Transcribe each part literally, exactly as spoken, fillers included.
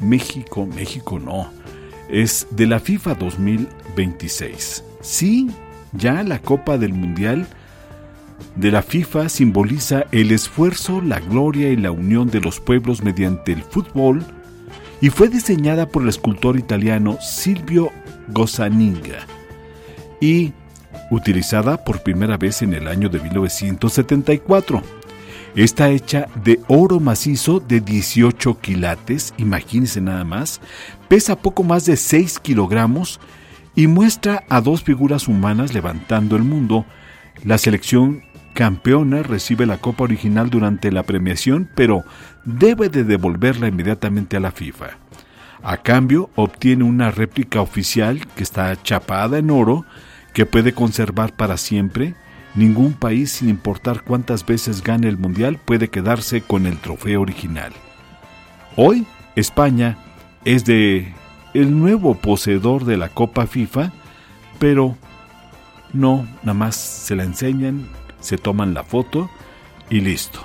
México, México no, es de la FIFA dos mil veintiséis. Sí, ya la Copa del Mundial de la FIFA simboliza el esfuerzo, la gloria y la unión de los pueblos mediante el fútbol y fue diseñada por el escultor italiano Silvio Gossaninga y utilizada por primera vez en el año de mil novecientos setenta y cuatro. Está hecha de oro macizo de dieciocho quilates, imagínense nada más, pesa poco más de seis kilogramos y muestra a dos figuras humanas levantando el mundo. La selección campeona recibe la copa original durante la premiación, pero debe de devolverla inmediatamente a la FIFA. A cambio, obtiene una réplica oficial que está chapada en oro, que puede conservar para siempre. Ningún país, sin importar cuántas veces gane el Mundial, puede quedarse con el trofeo original. Hoy, España es de el nuevo poseedor de la Copa FIFA, pero no, nada más se la enseñan, se toman la foto y listo.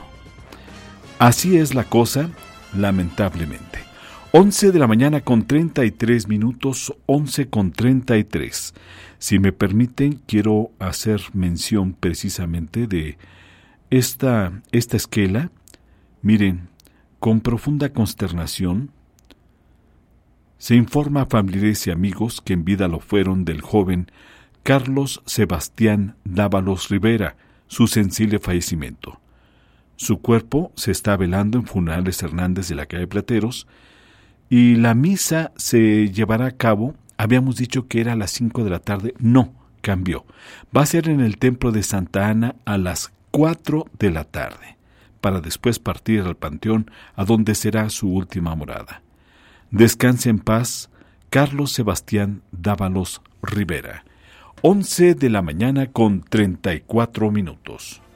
Así es la cosa, lamentablemente. once de la mañana con treinta y tres minutos, once con treinta y tres. Si me permiten, quiero hacer mención precisamente de esta, esta esquela. Miren, con profunda consternación, se informa a familiares y amigos que en vida lo fueron del joven Carlos Sebastián Dávalos Rivera, su sensible fallecimiento. Su cuerpo se está velando en Funerales Hernández de la calle Plateros y la misa se llevará a cabo. Habíamos dicho que era a las cinco de la tarde, no, cambió. Va a ser en el templo de Santa Ana a las cuatro de la tarde, para después partir al panteón, a donde será su última morada. Descanse en paz, Carlos Sebastián Dávalos Rivera. once de la mañana con treinta y cuatro minutos.